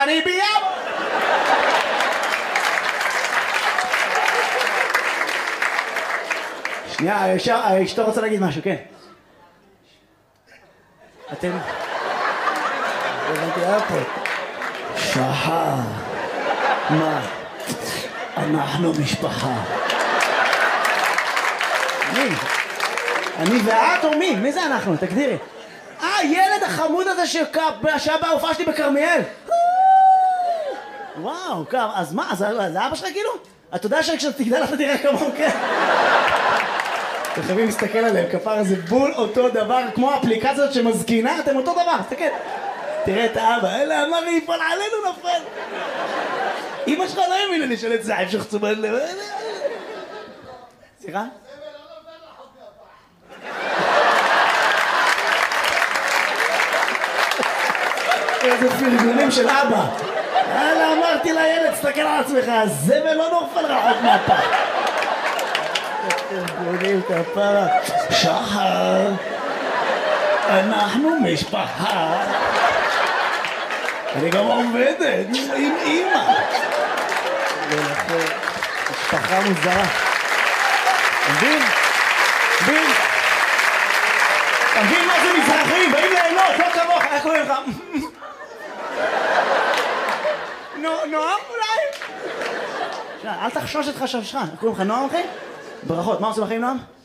אני בים! שנייה, אשתו רוצה להגיד משהו, כן. אתם... הבנתי, היה פה. שחר. מה? אנחנו משפחה. מי? אני ואת או מי? מי זה אנחנו? תגדירי. ילד החמוד הזה שהיה בהופעה שלי בכרמיאל. וואו, אז מה? זה אבא שלך כאילו? אתה יודע שכשאתה תגדל אתה תראה כמוהו, כן? אתם חייבים להסתכל עליהם, כפר זה בול אותו דבר, כמו האפליקציה הזאת שמזקינה, אתם אותו דבר, תסתכל. תראה את האבא, אלה אמר לי, יפול עלינו נפל. אמא שלך לא האמינה לי של את זעב שחצומן לב. סליחה? איזה פרגונים של אבא. יאללה, אמרתי לילד, תסתכל על עצמך, הזבל לא נופל רחוק מהפח. פרגונים כפרה. שחר, אנחנו משפחה. אני גם עובדת עם אמא. משפחה מוזרה. מבין? מבין? תבין מה זה מזרחים, באים ליהנות, לא כמוך, איך קוראים לך? נועם אולי? אל תחשוש את חשבשך, איך קוראים לך נועם אחי? ברכות, מה עושים לכם נועם?